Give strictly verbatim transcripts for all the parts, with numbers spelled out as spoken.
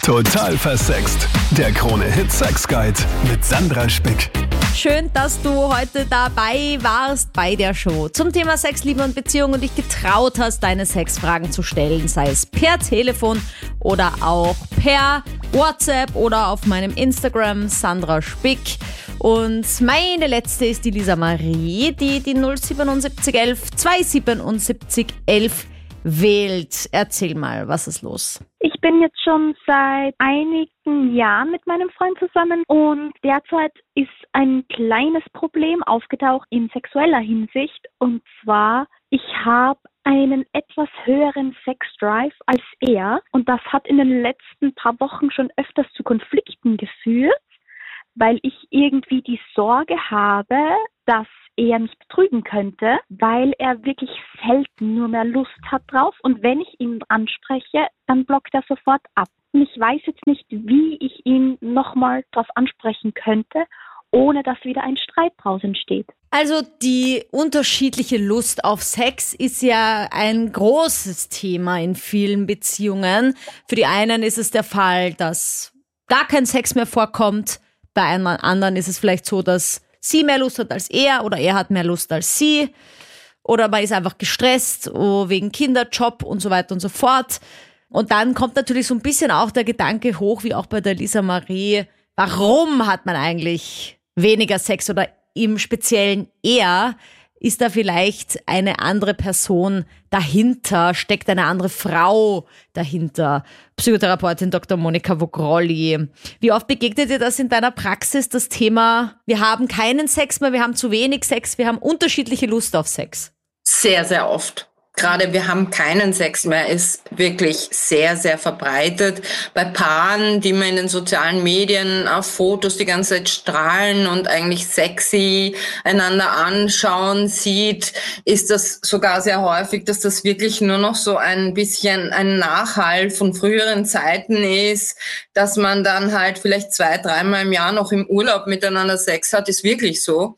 Total versext. Der Krone-Hit Sex Guide mit Sandra Spick. Schön, dass du heute dabei warst bei der Show zum Thema Sex, Liebe und Beziehung und dich getraut hast, deine Sexfragen zu stellen, sei es per Telefon oder auch per WhatsApp oder auf meinem Instagram Sandra Spick. Und meine letzte ist die Lisa Marie, die die null sieben sieben eins elf zwei sieben sieben elf wählt. Erzähl mal, was ist los? Ich bin jetzt schon seit einigen Jahren mit meinem Freund zusammen und derzeit ist ein kleines Problem aufgetaucht in sexueller Hinsicht, und zwar, ich habe einen etwas höheren Sexdrive als er, und das hat in den letzten paar Wochen schon öfters zu Konflikten geführt, weil ich irgendwie die Sorge habe, dass er mich betrügen könnte, weil er wirklich selten nur mehr Lust hat drauf, und wenn ich ihn anspreche, dann blockt er sofort ab. Und ich weiß jetzt nicht, wie ich ihn nochmal drauf ansprechen könnte, ohne dass wieder ein Streit draus entsteht. Also die unterschiedliche Lust auf Sex ist ja ein großes Thema in vielen Beziehungen. Für die einen ist es der Fall, dass gar kein Sex mehr vorkommt, bei einem anderen ist es vielleicht so, dass sie mehr Lust hat als er oder er hat mehr Lust als sie, oder man ist einfach gestresst oh, wegen Kinder, Job und so weiter und so fort. Und dann kommt natürlich so ein bisschen auch der Gedanke hoch, wie auch bei der Lisa Marie, warum hat man eigentlich weniger Sex, oder im Speziellen er? Ist da vielleicht eine andere Person dahinter? Steckt eine andere Frau dahinter? Psychotherapeutin Doktor Monika Vogrolli. Wie oft begegnet dir das in deiner Praxis, das Thema, wir haben keinen Sex mehr, wir haben zu wenig Sex, wir haben unterschiedliche Lust auf Sex? Sehr, sehr oft. Gerade wir haben keinen Sex mehr ist wirklich sehr, sehr verbreitet. Bei Paaren, die man in den sozialen Medien auf Fotos die ganze Zeit strahlen und eigentlich sexy einander anschauen sieht, ist das sogar sehr häufig, dass das wirklich nur noch so ein bisschen ein Nachhall von früheren Zeiten ist, dass man dann halt vielleicht zwei, dreimal im Jahr noch im Urlaub miteinander Sex hat, ist wirklich so.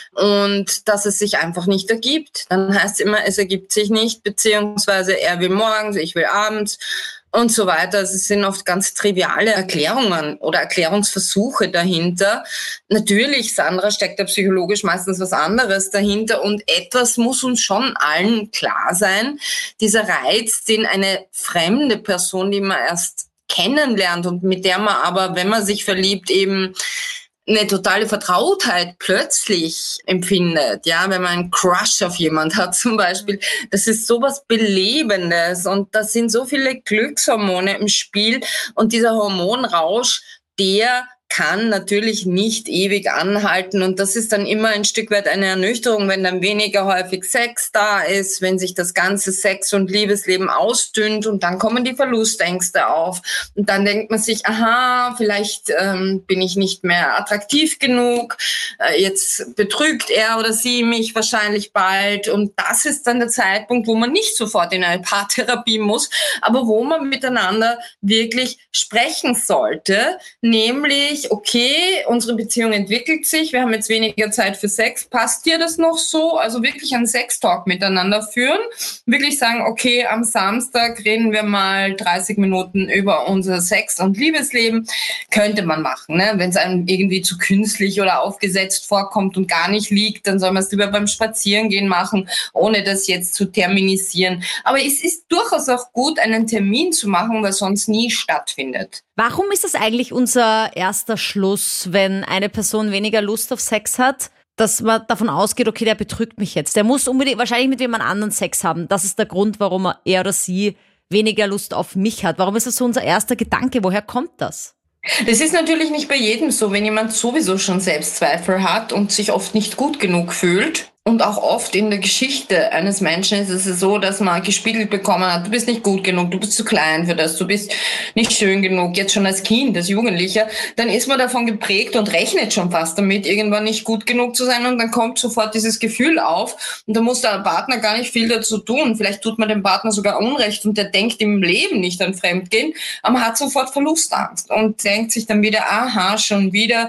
Und dass es sich einfach nicht ergibt. Dann heißt es immer, es ergibt sich nicht, beziehungsweise er will morgens, ich will abends und so weiter. Also es sind oft ganz triviale Erklärungen oder Erklärungsversuche dahinter. Natürlich, Sandra, steckt da psychologisch meistens was anderes dahinter, und etwas muss uns schon allen klar sein. Dieser Reiz, den eine fremde Person, die man erst kennenlernt und mit der man aber, wenn man sich verliebt, eben eine totale Vertrautheit plötzlich empfindet, ja, wenn man einen Crush auf jemand hat zum Beispiel, das ist sowas Belebendes, und da sind so viele Glückshormone im Spiel, und dieser Hormonrausch, der kann natürlich nicht ewig anhalten, und das ist dann immer ein Stück weit eine Ernüchterung, wenn dann weniger häufig Sex da ist, wenn sich das ganze Sex- und Liebesleben ausdünnt, und dann kommen die Verlustängste auf, und dann denkt man sich, aha, vielleicht ähm, bin ich nicht mehr attraktiv genug, äh, jetzt betrügt er oder sie mich wahrscheinlich bald, und das ist dann der Zeitpunkt, wo man nicht sofort in eine Paartherapie muss, aber wo man miteinander wirklich sprechen sollte, nämlich, okay, unsere Beziehung entwickelt sich, wir haben jetzt weniger Zeit für Sex, passt dir das noch so? Also wirklich einen Sextalk miteinander führen, wirklich sagen, okay, am Samstag reden wir mal dreißig Minuten über unser Sex- und Liebesleben, könnte man machen, ne? Wenn es einem irgendwie zu künstlich oder aufgesetzt vorkommt und gar nicht liegt, dann soll man es lieber beim Spazierengehen machen, ohne das jetzt zu terminisieren. Aber es ist durchaus auch gut, einen Termin zu machen, weil sonst nie stattfindet. Warum ist das eigentlich unser erster Schluss, wenn eine Person weniger Lust auf Sex hat, dass man davon ausgeht, okay, der betrügt mich jetzt. Der muss unbedingt wahrscheinlich mit jemand anderen Sex haben. Das ist der Grund, warum er oder sie weniger Lust auf mich hat. Warum ist das so unser erster Gedanke? Woher kommt das? Das ist natürlich nicht bei jedem so, wenn jemand sowieso schon Selbstzweifel hat und sich oft nicht gut genug fühlt. Und auch oft in der Geschichte eines Menschen ist es so, dass man gespiegelt bekommen hat, du bist nicht gut genug, du bist zu klein für das, du bist nicht schön genug, jetzt schon als Kind, als Jugendlicher, dann ist man davon geprägt und rechnet schon fast damit, irgendwann nicht gut genug zu sein, und dann kommt sofort dieses Gefühl auf, und da muss der Partner gar nicht viel dazu tun. Vielleicht tut man dem Partner sogar Unrecht und der denkt im Leben nicht an Fremdgehen, aber man hat sofort Verlustangst und denkt sich dann wieder, aha, schon wieder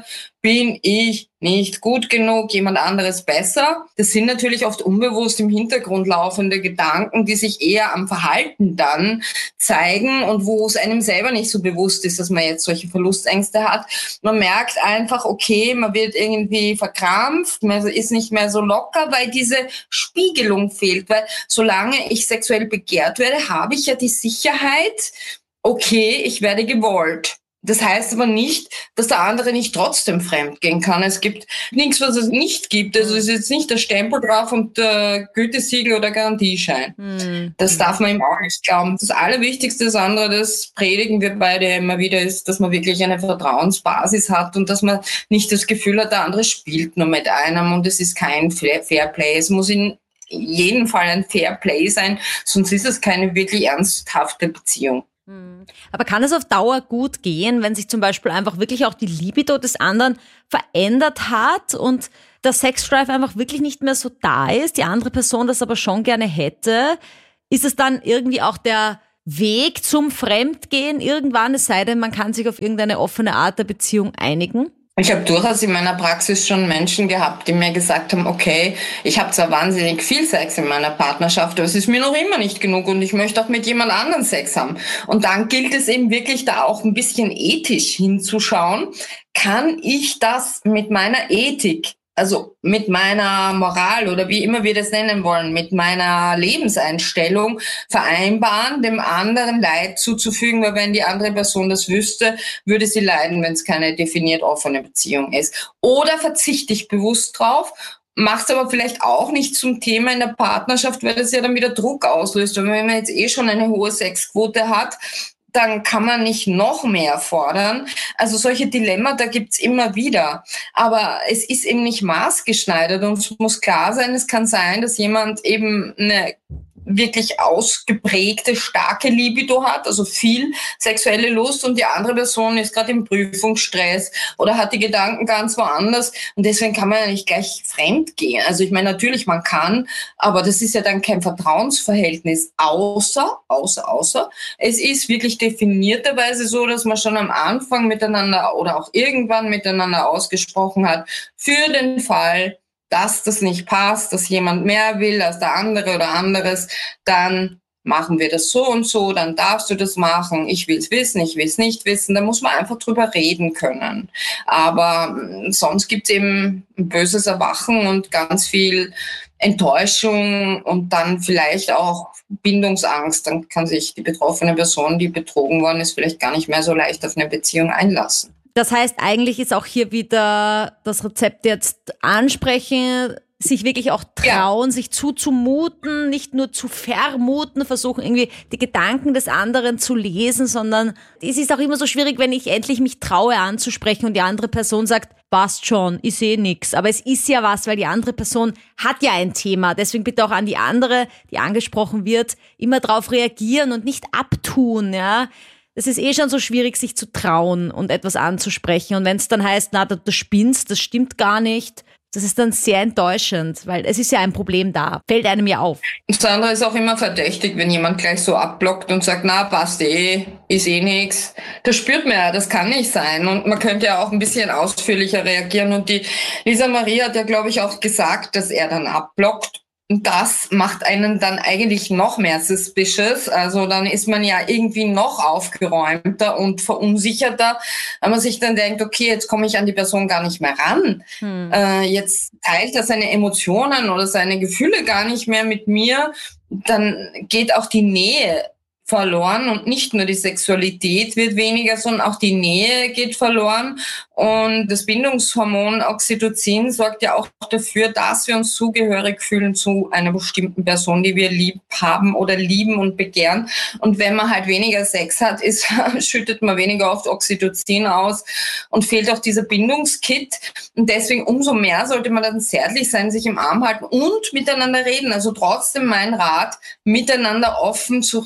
bin ich nicht gut genug, jemand anderes besser. Das sind natürlich oft unbewusst im Hintergrund laufende Gedanken, die sich eher am Verhalten dann zeigen und wo es einem selber nicht so bewusst ist, dass man jetzt solche Verlustängste hat. Man merkt einfach, okay, man wird irgendwie verkrampft, man ist nicht mehr so locker, weil diese Spiegelung fehlt. Weil solange ich sexuell begehrt werde, habe ich ja die Sicherheit, okay, ich werde gewollt. Das heißt aber nicht, dass der andere nicht trotzdem fremd gehen kann. Es gibt nichts, was es nicht gibt. Also es ist jetzt nicht der Stempel drauf und der Gütesiegel oder Garantieschein. Mhm. Das darf man ihm auch nicht glauben. Das Allerwichtigste, Sandra, das predigen wir beide immer wieder, ist, dass man wirklich eine Vertrauensbasis hat und dass man nicht das Gefühl hat, der andere spielt nur mit einem und es ist kein Fairplay. Es muss in jedem Fall ein Fairplay sein, sonst ist es keine wirklich ernsthafte Beziehung. Aber kann es auf Dauer gut gehen, wenn sich zum Beispiel einfach wirklich auch die Libido des anderen verändert hat und der Sexdrive einfach wirklich nicht mehr so da ist, die andere Person das aber schon gerne hätte? Ist es dann irgendwie auch der Weg zum Fremdgehen irgendwann, es sei denn, man kann sich auf irgendeine offene Art der Beziehung einigen? Ich habe durchaus in meiner Praxis schon Menschen gehabt, die mir gesagt haben, okay, ich habe zwar wahnsinnig viel Sex in meiner Partnerschaft, aber es ist mir noch immer nicht genug und ich möchte auch mit jemand anderem Sex haben. Und dann gilt es eben wirklich da auch ein bisschen ethisch hinzuschauen. Kann ich das mit meiner Ethik, also mit meiner Moral oder wie immer wir das nennen wollen, mit meiner Lebenseinstellung vereinbaren, dem anderen Leid zuzufügen, weil wenn die andere Person das wüsste, würde sie leiden, wenn es keine definiert offene Beziehung ist. Oder verzichte ich bewusst drauf, macht es aber vielleicht auch nicht zum Thema in der Partnerschaft, weil das ja dann wieder Druck auslöst. Und wenn man jetzt eh schon eine hohe Sexquote hat, dann kann man nicht noch mehr fordern. Also solche Dilemmata gibt's immer wieder. Aber es ist eben nicht maßgeschneidert und es muss klar sein, es kann sein, dass jemand eben eine wirklich ausgeprägte, starke Libido hat, also viel sexuelle Lust und die andere Person ist gerade im Prüfungsstress oder hat die Gedanken ganz woanders und deswegen kann man ja nicht gleich fremd gehen. Also ich meine, natürlich, man kann, aber das ist ja dann kein Vertrauensverhältnis, außer, außer, außer, es ist wirklich definierterweise so, dass man schon am Anfang miteinander oder auch irgendwann miteinander ausgesprochen hat, für den Fall, dass das nicht passt, dass jemand mehr will als der andere oder anderes, dann machen wir das so und so, dann darfst du das machen, ich will es wissen, ich will es nicht wissen, da muss man einfach drüber reden können. Aber sonst gibt es eben ein böses Erwachen und ganz viel Enttäuschung und dann vielleicht auch Bindungsangst. Dann kann sich die betroffene Person, die betrogen worden ist, vielleicht gar nicht mehr so leicht auf eine Beziehung einlassen. Das heißt, eigentlich ist auch hier wieder das Rezept jetzt ansprechen, sich wirklich auch trauen, ja. sich zuzumuten, nicht nur zu vermuten, versuchen irgendwie die Gedanken des anderen zu lesen, sondern es ist auch immer so schwierig, wenn ich endlich mich traue anzusprechen und die andere Person sagt, passt schon, ich sehe nix. Aber es ist ja was, weil die andere Person hat ja ein Thema. Deswegen bitte auch an die andere, die angesprochen wird, immer drauf reagieren und nicht abtun, ja. Es ist eh schon so schwierig, sich zu trauen und etwas anzusprechen. Und wenn es dann heißt, na, du, du spinnst, das stimmt gar nicht, das ist dann sehr enttäuschend, weil es ist ja ein Problem da. Fällt einem ja auf. Sandra ist auch immer verdächtig, wenn jemand gleich so abblockt und sagt, na, passt eh, ist eh nix. Das spürt man ja, das kann nicht sein. Und man könnte ja auch ein bisschen ausführlicher reagieren. Und die Lisa Marie hat ja, glaube ich, auch gesagt, dass er dann abblockt. Und das macht einen dann eigentlich noch mehr suspicious. Also dann ist man ja irgendwie noch aufgeräumter und verunsicherter, wenn man sich dann denkt, okay, jetzt komme ich an die Person gar nicht mehr ran. Hm. Äh, jetzt teilt er seine Emotionen oder seine Gefühle gar nicht mehr mit mir. Dann geht auch die Nähe verloren und nicht nur die Sexualität wird weniger, sondern auch die Nähe geht verloren. Und das Bindungshormon Oxytocin sorgt ja auch dafür, dass wir uns zugehörig fühlen zu einer bestimmten Person, die wir lieb haben oder lieben und begehren. Und wenn man halt weniger Sex hat, ist, schüttet man weniger oft Oxytocin aus und fehlt auch dieser Bindungskit. Und deswegen umso mehr sollte man dann zärtlich sein, sich im Arm halten und miteinander reden. Also trotzdem mein Rat, miteinander offen zu reden und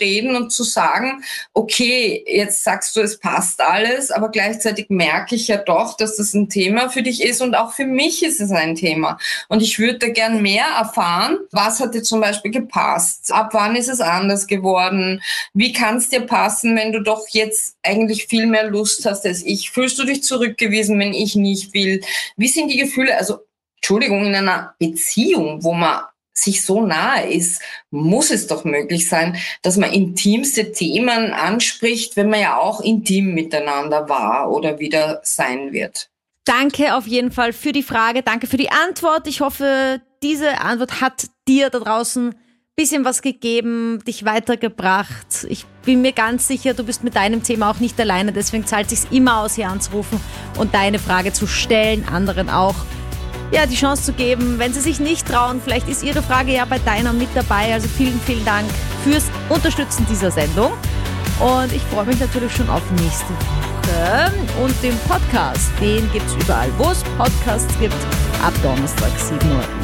und zu sagen, okay, jetzt sagst du, es passt alles, aber gleichzeitig merke ich ja doch, dass das ein Thema für dich ist und auch für mich ist es ein Thema. Und ich würde gern mehr erfahren, was hat dir zum Beispiel gepasst? Ab wann ist es anders geworden? Wie kann es dir passen, wenn du doch jetzt eigentlich viel mehr Lust hast als ich? Fühlst du dich zurückgewiesen, wenn ich nicht will? Wie sind die Gefühle? Also, Entschuldigung, in einer Beziehung, wo man sich so nahe ist, muss es doch möglich sein, dass man intimste Themen anspricht, wenn man ja auch intim miteinander war oder wieder sein wird. Danke auf jeden Fall für die Frage, danke für die Antwort. Ich hoffe, diese Antwort hat dir da draußen ein bisschen was gegeben, dich weitergebracht. Ich bin mir ganz sicher, du bist mit deinem Thema auch nicht alleine, deswegen zahlt es sich immer aus, hier anzurufen und deine Frage zu stellen, anderen auch ja, die Chance zu geben, wenn sie sich nicht trauen. Vielleicht ist ihre Frage ja bei deiner mit dabei. Also vielen, vielen Dank fürs Unterstützen dieser Sendung. Und ich freue mich natürlich schon auf nächste Woche. Und den Podcast, den gibt es überall, wo es Podcasts gibt, ab Donnerstag sieben Uhr.